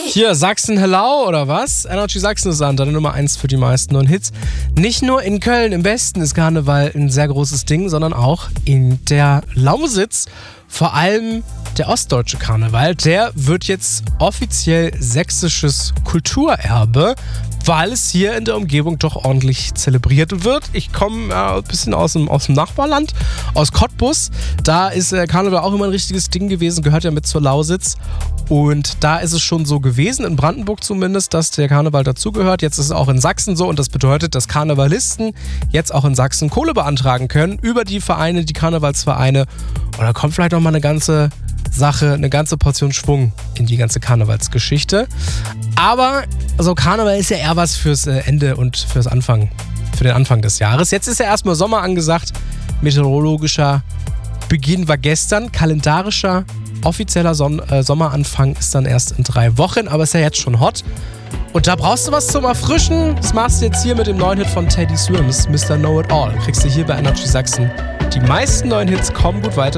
Hier, Sachsen Hello oder was? Energy Sachsen ist an, deine Nummer 1 für die meisten neuen Hits. Nicht nur in Köln im Westen ist Karneval ein sehr großes Ding, sondern auch in der Lausitz. Vor allem der ostdeutsche Karneval, der wird jetzt offiziell sächsisches Kulturerbe, weil es hier in der Umgebung doch ordentlich zelebriert wird. Ich komme ein bisschen aus dem Nachbarland, aus Cottbus. Da ist Karneval auch immer ein richtiges Ding gewesen, gehört ja mit zur Lausitz. Und da ist es schon so gewesen, in Brandenburg zumindest, dass der Karneval dazugehört. Jetzt ist es auch in Sachsen so und das bedeutet, dass Karnevalisten jetzt auch in Sachsen Kohle beantragen können über die Vereine, die Karnevalsvereine. Und da kommt vielleicht noch mal eine ganze Sache, eine ganze Portion Schwung in die ganze Karnevalsgeschichte. Aber also Karneval ist ja eher was fürs Ende und für den Anfang des Jahres. Jetzt ist ja erstmal Sommer angesagt. Meteorologischer Beginn war gestern. Kalendarischer, offizieller Sommeranfang ist dann erst in 3 Wochen. Aber ist ja jetzt schon hot. Und da brauchst du was zum Erfrischen. Das machst du jetzt hier mit dem neuen Hit von Teddy Swims, Mr. Know It All. Kriegst du hier bei Energy Sachsen. Die meisten neuen Hits kommen gut weiter.